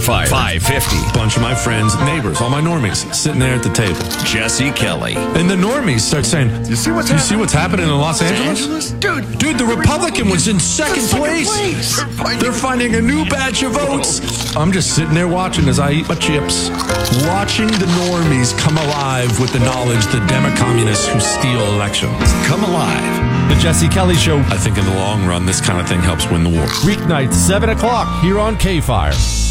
K-Fire 550. Bunch of my friends, neighbors, all my normies sitting there at the table. Jesse Kelly. And the normies start saying, You see what's happening in Los Angeles? Dude, the Republican was in second place. They're finding a new batch of votes. I'm just sitting there watching as I eat my chips, watching the normies come alive with the knowledge the Demo-communists who steal elections. Come alive. The Jesse Kelly Show. I think in the long run, this kind of thing helps win the war. Weeknights, 7 o'clock, here on K-Fire.